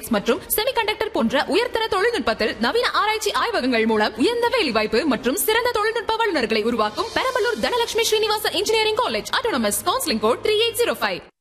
Robotics மற்றும் semiconductor போன்ற உயர்தர தொழில்நுட்பத்தில் நவீன ஆராய்ச்சி ஆய்வகங்கள் மூலம் உயர்ந்த வேலைவாய்ப்பு மற்றும் சிறந்த தொழில்நுட்ப வல்லுநர்களை உருவாக்கும் Perambalur Dhanalakshmi Srinivasa engineering college autonomous counselling code 3805.